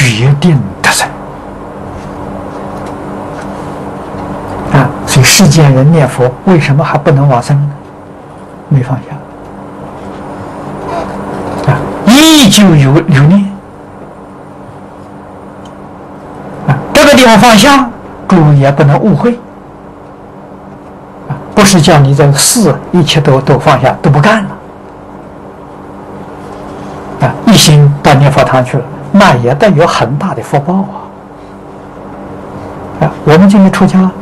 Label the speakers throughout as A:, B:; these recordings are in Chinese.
A: 决定得胜啊！所以世间人念佛为什么还不能往生呢？没放下啊，依旧有留念啊。这个地方放下，诸位也不能误会啊，不是叫你这事一切都放下，都不干了啊，一心到念佛堂去了，那也得有很大的福报啊！我们今天出家啊，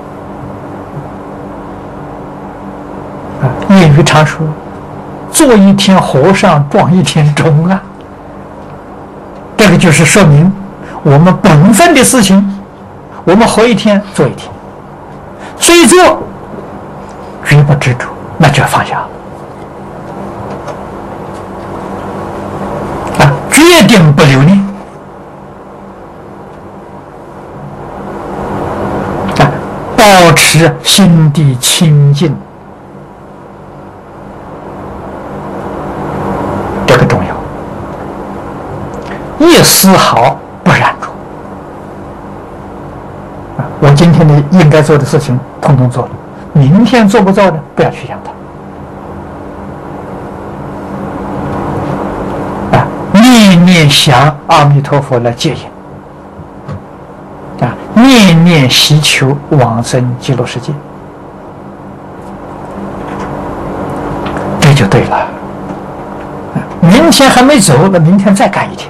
A: 谚语常说，做一天和尚撞一天钟啊。这个就是说明我们本分的事情，我们活一天做一天，虽做绝不执着，那就放下啊，决定不留恋啊，保持心地清净，这个重要，一丝毫不染着啊！我今天的应该做的事情，统统做了。明天做不做的，不要去想它啊！念念想阿弥陀佛来接引啊！念念祈求往生极乐世界，这就对了啊！明天还没走，那明天再干一天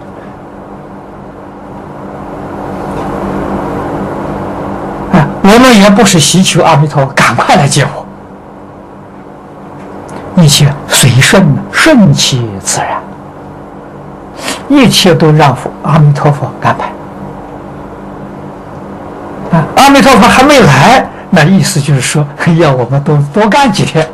A: 啊！我们也不是祈求阿弥陀佛赶快来接我，一切随顺，顺其自然，一切都让阿弥陀佛安排啊！阿弥陀佛还没来，那意思就是说要我们多干几天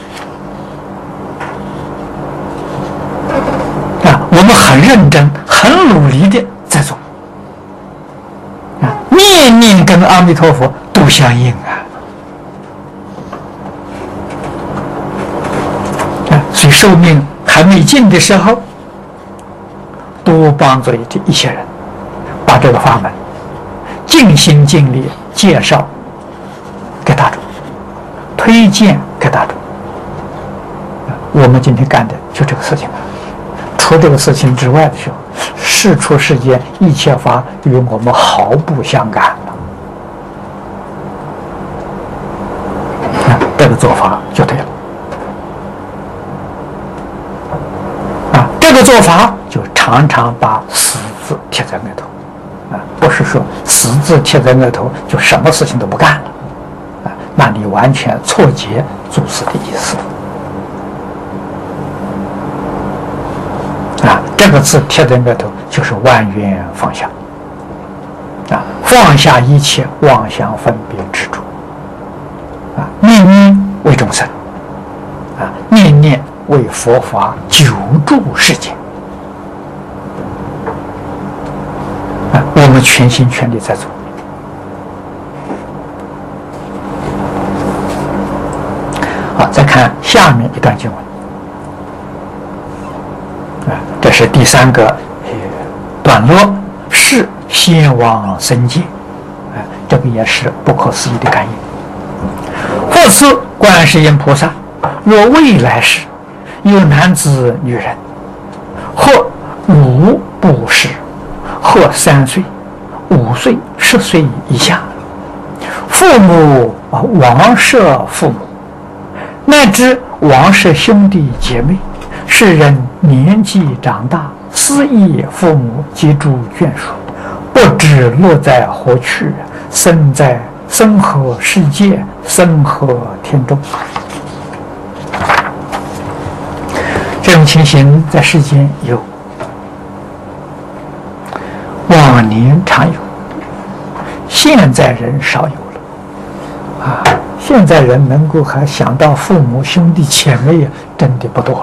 A: 啊！我们很认真、很努力的在做啊，念念跟阿弥陀佛都相应啊！所以寿命还没尽的时候，多帮助一些人把这个法门尽心尽力介绍给大众，推荐给大众。我们今天干的就这个事情啊。除这个事情之外的时候，世出世间一切法与我们毫不相干了。这个做法就对了啊！这个做法就常常把死字贴在额头啊，不是说死字贴在额头就什么事情都不干了啊，那你完全错解祖师的意思啊！这个字贴在额头就是万缘放下啊，放下一切妄想分别执着啊，念念为众生啊，念念为佛法久住世间啊，我们全心全力在做好，再看下面一段经文啊，这是第三个段落，是先往生界啊，这个也是不可思议的感应。或次观世音菩萨，若未来世有男子女人，或无不是，或3岁、5岁、10岁以下，父母亡舍父母，乃至亡舍兄弟姐妹，世人年纪长大，思忆父母及诸眷属，不知落在何去，生何世界，生何天中。这种情形在世间有，往年常有，现在人少有了啊！现在人能够还想到父母兄弟姐妹，真的不多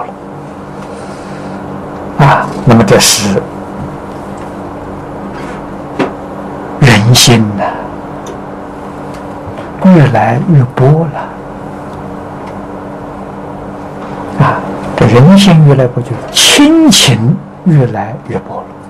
A: 了啊！那么这是人心呢，越来越薄了啊！这人心越来越薄，就亲情越来越薄了。